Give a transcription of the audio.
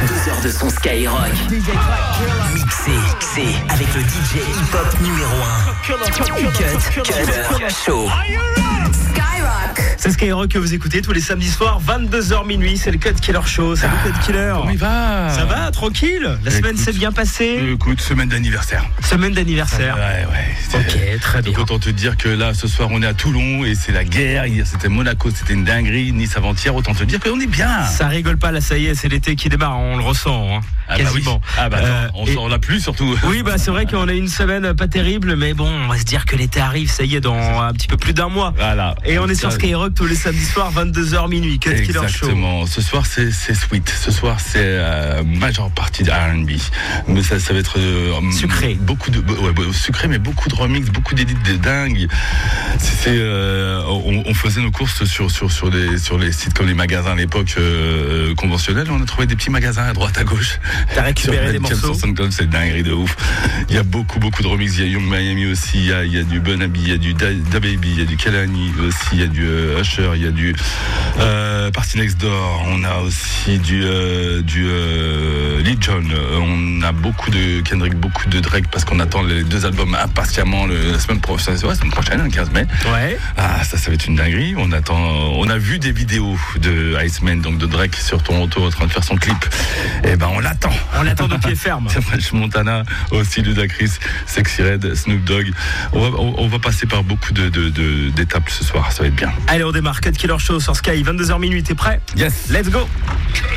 2 heures de son Skyrock. Mixé avec le DJ hip-hop numéro 1. Cut Killer Show. Skyrock. C'est Skyrock que vous écoutez tous les samedis soirs, 22h minuit, c'est le Cut Killer Show. Salut Cut Killer. Comment il va? Ça va, tranquille? La semaine s'est bien passée? Écoute, semaine d'anniversaire. Semaine d'anniversaire. Ouais. Ok, très bien. Donc autant te dire que là, ce soir, on est à Toulon et c'est la guerre. Hier, c'était Monaco, c'était une dinguerie. Nice avant-hier, autant te dire qu'on est bien. Ça rigole pas, là, ça y est, c'est l'été qui démarre, on le ressent, hein, quasiment. On sort la pluie surtout. Oui, c'est vrai qu'on a une semaine pas terrible, mais bon, on va se dire que l'été arrive, ça y est, dans un petit peu plus d'un mois. Voilà. Et on est sur Skyrock tous les samedis soirs, 22h minuit. Cut Killer Show. Exactement. Ce soir, c'est sweet. Ce soir, c'est majeure partie de R&B. Mais ça va être sucré. Sucré, mais beaucoup de remix, beaucoup d'édits de dingue. On faisait nos courses sur les sites comme les magasins à l'époque conventionnels. On a trouvé des petits magasins à droite, à gauche. T'as récupéré des morceaux. C'est une dinguerie de ouf. Il y a beaucoup de remix. Il y a Young Miami aussi. Il y a du Burna Boy, il y a du DaBaby, il y a du Kehlani aussi. Il y a du Usher, il y a du Party Next Door. On a aussi du Lil Jon. On a beaucoup de Kendrick, beaucoup de Drake parce qu'on attend les 2 albums impatiemment la semaine prochaine, le 15 mai. Ouais. Ça va être une dinguerie. On a vu des vidéos de Iceman, donc de Drake sur Toronto en train de faire son clip. Et on l'attend. On l'attend de pied ferme. French Montana, aussi Ludacris, Sexy Red, Snoop Dogg. On va passer par beaucoup d'étapes ce soir. Ça va être bien. Allez, on démarre. Cut Killer Show sur Sky, 22h minuit. T'es prêt? Yes. Let's go.